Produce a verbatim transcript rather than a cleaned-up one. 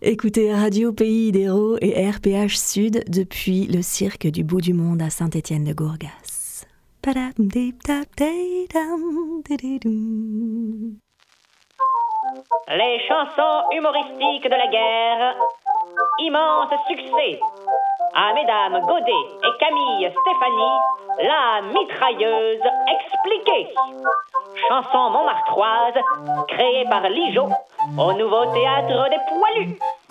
Écoutez Radio Pays d'Hérault et R P H Sud depuis le cirque du bout du monde à Saint-Étienne-de-Gourgas. Les chansons humoristiques de la guerre. Immense succès. À Mesdames Godet et Camille Stéphanie, la mitrailleuse expliquée. Chanson montmartroise créée par Ligeot au nouveau théâtre des Poilus.